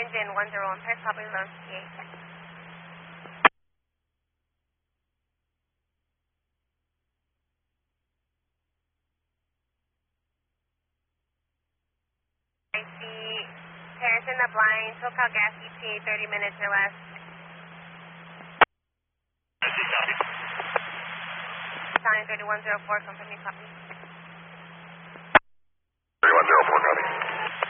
engine 101, press copy low, CA. I see Paris in the blind, SoCal gas ETA 30 minutes or less. Sign 3104, company copy.